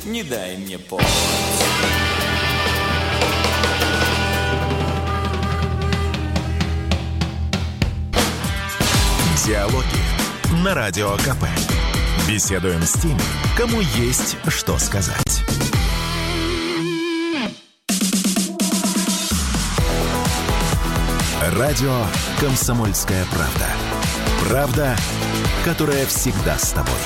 не дай мне повод. Диалоги на Радио КП. Беседуем с теми, кому есть что сказать. Радио «Комсомольская правда». Правда, которая всегда с тобой.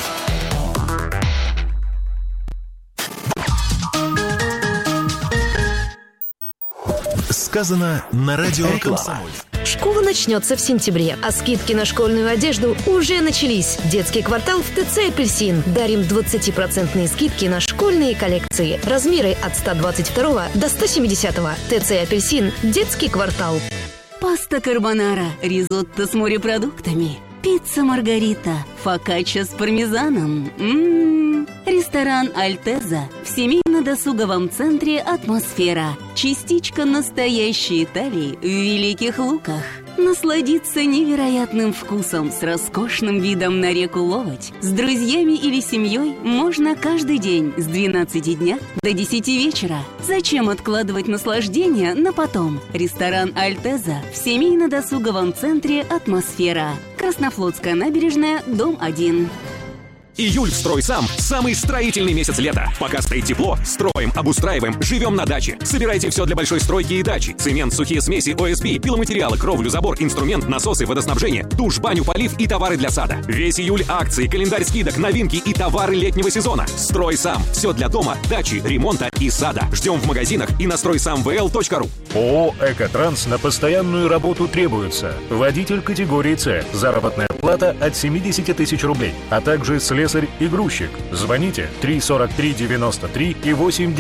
Сказано на радио «Комсомольская». Школа начнется в сентябре, а скидки на школьную одежду уже начались. Детский квартал в ТЦ «Апельсин». Дарим 20% скидки на школьные коллекции. Размеры от 122 до 170. ТЦ «Апельсин». Детский квартал. Паста карбонара, ризотто с морепродуктами, пицца маргарита, фокачча с пармезаном. Ресторан «Альтеза» в семейно-досуговом центре «Атмосфера». Частичка настоящей Италии в Великих Луках. Насладиться невероятным вкусом с роскошным видом на реку Ловоть. С друзьями или семьей можно каждый день с 12 дня до 10 вечера. Зачем откладывать наслаждение на потом? Ресторан «Альтеза» в семейно-досуговом центре «Атмосфера». Краснофлотская набережная, дом 1. Июль в «Стройсам» – самый строительный месяц лета. Пока стоит тепло, строим, обустраиваем, живем на даче. Собирайте все для большой стройки и дачи. Цемент, сухие смеси, ОСБ, пиломатериалы, кровлю, забор, инструмент, насосы, водоснабжение, душ, баню, полив и товары для сада. Весь июль акции, календарь скидок, новинки и товары летнего сезона. «Стройсам» – все для дома, дачи, ремонта и сада. Ждем в магазинах и на стройсамвл.ру. ООО «Экотранс» на постоянную работу требуется. Водитель категории С. Заработная плата от 70 тысяч рублей, а также слесарь и грузчик. Звоните 343-93 и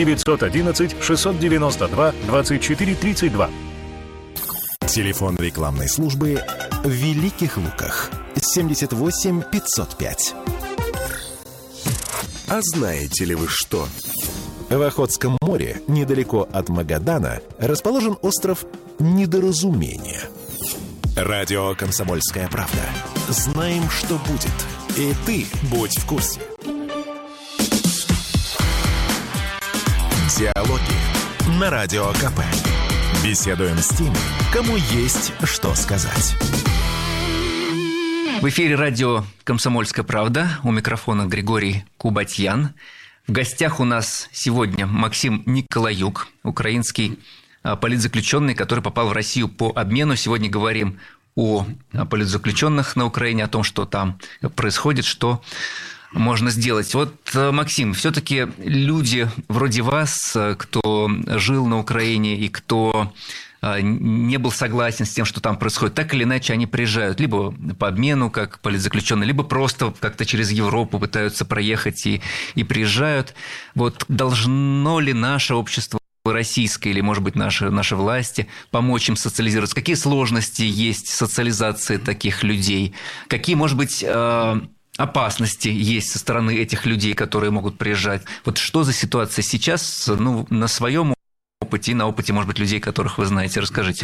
8-911-692-24-32. Телефон рекламной службы в Великих Луках. 78 505. А знаете ли вы что? В Охотском море, недалеко от Магадана, расположен остров Недоразумения. Радио «Комсомольская правда». Знаем, что будет. И ты будь в курсе. Диалоги на Радио КП. Беседуем с теми, кому есть что сказать. В эфире радио «Комсомольская правда». У микрофона Григорий Кубатьян. В гостях у нас сегодня Максим Николаюк, украинский политзаключенный, который попал в Россию по обмену. Сегодня говорим о политзаключенных на Украине, о том, что там происходит, что можно сделать. Вот, Максим, все-таки люди вроде вас, кто жил на Украине и кто не был согласен с тем, что там происходит, так или иначе они приезжают либо по обмену, как политзаключенные, либо просто как-то через Европу пытаются проехать и приезжают. Вот должно ли наше общество российское или, может быть, наши власти помочь им социализироваться? Какие сложности есть в социализации таких людей? Какие, может быть, опасности есть со стороны этих людей, которые могут приезжать? Вот что за ситуация сейчас, на своем опыте и на опыте, может быть, людей, которых вы знаете? Расскажите.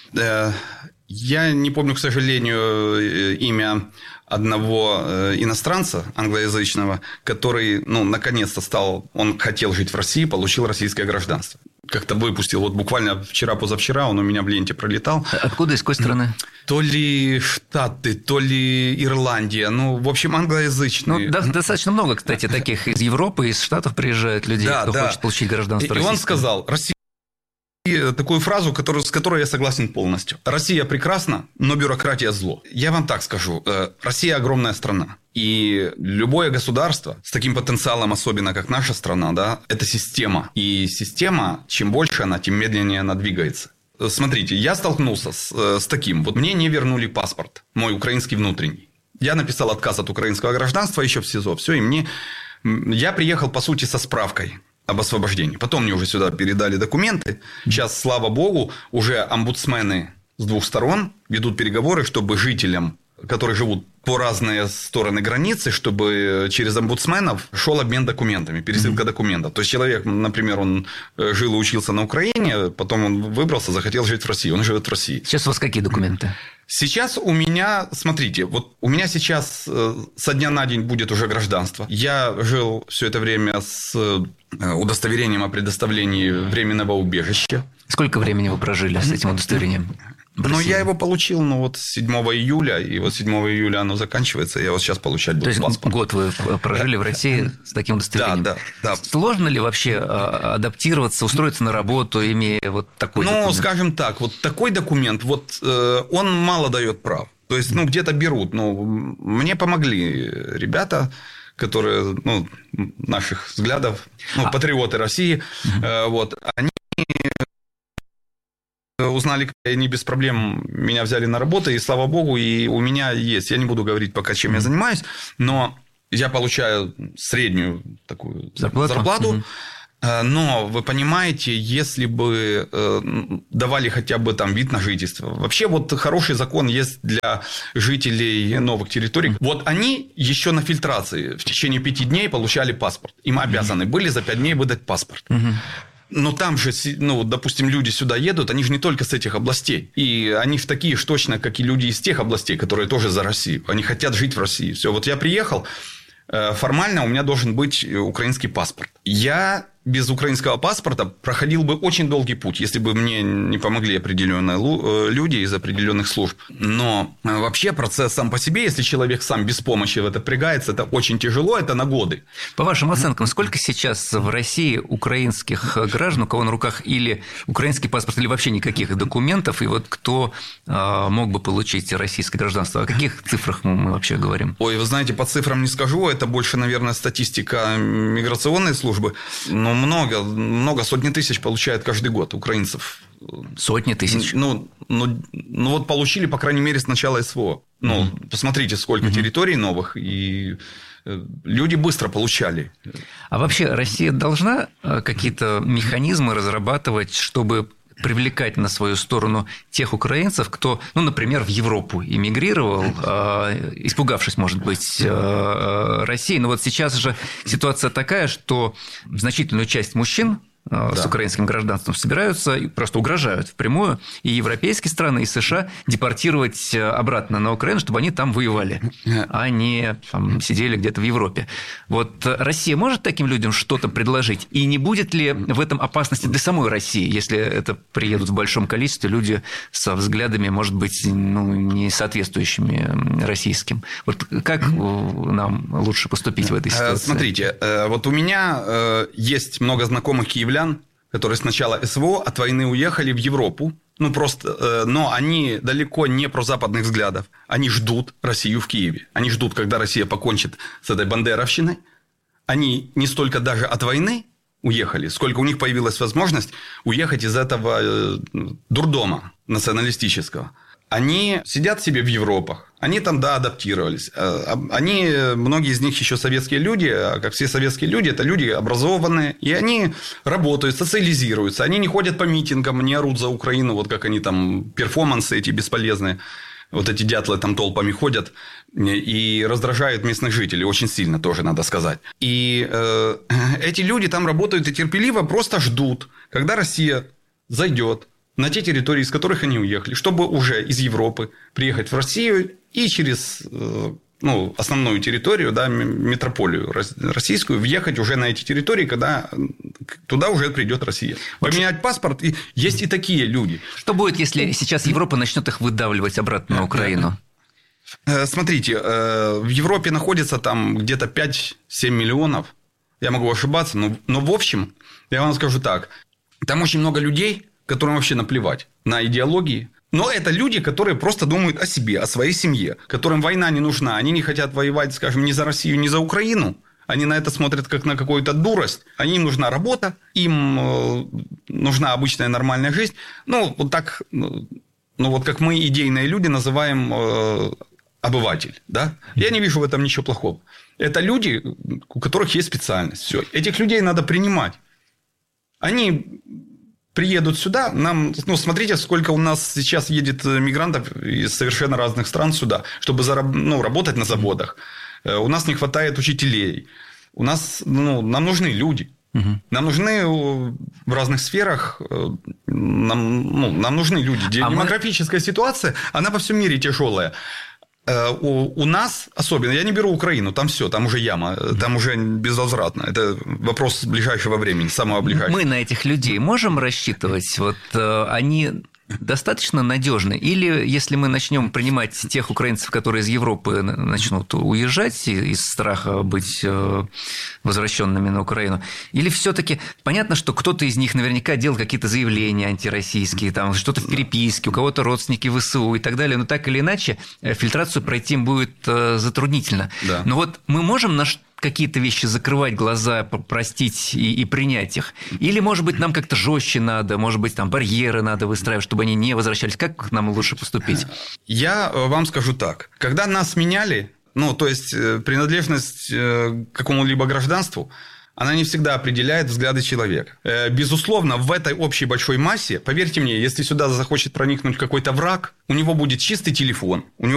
Я не помню, к сожалению, имя одного иностранца англоязычного, который, наконец-то он хотел жить в России, получил российское гражданство. Как-то выпустил, вот буквально вчера-позавчера он у меня в ленте пролетал. Откуда, из какой страны? То ли Штаты, то ли Ирландия, в общем, англоязычные. Достаточно много, кстати, таких из Европы, из Штатов приезжают людей, кто хочет получить гражданство российское. И он сказал: Россия. И такую фразу, с которой я согласен полностью. Россия прекрасна, но бюрократия зло. Я вам так скажу. Россия огромная страна. И любое государство с таким потенциалом, особенно как наша страна, это система. И система, чем больше она, тем медленнее она двигается. Смотрите, я столкнулся с таким. Вот мне не вернули паспорт, мой украинский внутренний. Я написал отказ от украинского гражданства еще в СИЗО. Все, и я приехал, по сути, со справкой об освобождении. Потом мне уже сюда передали документы. Сейчас, слава богу, уже омбудсмены с двух сторон ведут переговоры, чтобы жителям, которые живут по разные стороны границы, чтобы через омбудсменов шел обмен документами, пересылка документов. То есть человек, например, он жил и учился на Украине, потом он выбрался, захотел жить в России, он живет в России. Сейчас у вас какие документы? Сейчас у меня, смотрите, вот у меня сейчас со дня на день будет уже гражданство. Я жил все это время с удостоверением о предоставлении временного убежища. Сколько времени вы прожили с этим удостоверением? Ну, я его получил, 7 июля, и 7 июля оно заканчивается, я сейчас получать буду паспорт. То есть год вы прожили в России с таким удостоверением? Да. Сложно ли вообще адаптироваться, устроиться на работу, имея вот такой документ? Скажем так, вот такой документ, он мало дает прав. То есть, где-то берут. Мне помогли ребята, которые, наших взглядов, патриоты России, они узнали, они без проблем меня взяли на работу, и слава богу, и у меня есть, я не буду говорить пока, чем я занимаюсь, но я получаю среднюю такую зарплату. Но вы понимаете, если бы давали хотя бы там вид на жительство, вообще хороший закон есть для жителей новых территорий. Они еще на фильтрации в течение 5 дней получали паспорт. Им обязаны были за 5 дней выдать паспорт. Но там же, допустим, люди сюда едут, они же не только с этих областей. И они такие же точно, как и люди из тех областей, которые тоже за Россию. Они хотят жить в России. Все, я приехал, формально у меня должен быть украинский паспорт. Я без украинского паспорта проходил бы очень долгий путь, если бы мне не помогли определенные люди из определенных служб. Но вообще процесс сам по себе, если человек сам без помощи в это впрягается, это очень тяжело, это на годы. По вашим оценкам, сколько сейчас в России украинских граждан, у кого на руках или украинский паспорт, или вообще никаких документов, и кто мог бы получить российское гражданство? О каких цифрах мы вообще говорим? Ой, вы знаете, по цифрам не скажу, это больше, наверное, статистика миграционной службы. Много, сотни тысяч получают каждый год украинцев. Сотни тысяч? Получили, по крайней мере, с начала СВО. Посмотрите, сколько территорий новых, и люди быстро получали. А вообще Россия должна какие-то механизмы разрабатывать, чтобы привлекать на свою сторону тех украинцев, кто, например, в Европу эмигрировал, испугавшись, может быть, России. Но сейчас же ситуация такая, что значительную часть мужчин с украинским гражданством собираются и просто угрожают впрямую и европейские страны, и США депортировать обратно на Украину, чтобы они там воевали, а не сидели где-то в Европе. Россия может таким людям что-то предложить? И не будет ли в этом опасности для самой России, если это приедут в большом количестве люди со взглядами, может быть, не соответствующими российским? Как нам лучше поступить в этой ситуации? Смотрите, у меня есть много знакомых киевлян, которые с начала СВО от войны уехали в Европу, но они далеко не прозападных взглядов. Они ждут Россию в Киеве. Они ждут, когда Россия покончит с этой бандеровщиной. Они не столько даже от войны уехали, сколько у них появилась возможность уехать из этого дурдома националистического. Они сидят себе в Европах, они там, адаптировались. Многие из них еще советские люди, а как все советские люди, это люди образованные, и они работают, социализируются, они не ходят по митингам, не орут за Украину, как они там, перформансы эти бесполезные, эти дятлы там толпами ходят и раздражают местных жителей очень сильно, тоже надо сказать. И эти люди там работают и терпеливо просто ждут, когда Россия зайдет на те территории, из которых они уехали, чтобы уже из Европы приехать в Россию и через основную территорию, метрополию российскую, въехать уже на эти территории, когда туда уже придет Россия. Поменять паспорт, и есть и такие люди. Что будет, если сейчас Европа начнет их выдавливать обратно на Украину? Смотрите, в Европе находится там где-то 5-7 миллионов, я могу ошибаться, но в общем, я вам скажу так, там очень много людей, которым вообще наплевать на идеологии. Но это люди, которые просто думают о себе, о своей семье, которым война не нужна. Они не хотят воевать, скажем, ни за Россию, ни за Украину. Они на это смотрят как на какую-то дурость. Им нужна работа, им нужна обычная нормальная жизнь. Как мы идейные люди называем обыватель. Да? Я не вижу в этом ничего плохого. Это люди, у которых есть специальность. Все. Этих людей надо принимать. Они приедут сюда, смотрите, сколько у нас сейчас едет мигрантов из совершенно разных стран сюда, чтобы работать на заводах. У нас не хватает учителей. Нам нужны люди. Нам нужны в разных сферах, нам нужны люди. Демографическая ситуация, она во всем мире тяжелая. У нас особенно, я не беру Украину, там все, там уже яма, там уже безвозвратно. Это вопрос ближайшего времени, самого ближайшего. Мы на этих людей можем рассчитывать? Вот они достаточно надежны? Или если мы начнем принимать тех украинцев, которые из Европы начнут уезжать из страха быть возвращенными на Украину, или все-таки понятно, что кто-то из них наверняка делал какие-то заявления антироссийские, там что-то в переписке, у кого-то родственники ВСУ и так далее, но так или иначе фильтрацию пройти им будет затруднительно. Да. Но вот мы можем какие-то вещи закрывать глаза, простить и принять их? Или, может быть, нам как-то жестче надо, может быть, там барьеры надо выстраивать, чтобы они не возвращались? Как нам лучше поступить? Я вам скажу так. Когда нас меняли, то есть принадлежность к какому-либо гражданству, она не всегда определяет взгляды человека. Безусловно, в этой общей большой массе, поверьте мне, если сюда захочет проникнуть какой-то враг, у него будет чистый телефон, у него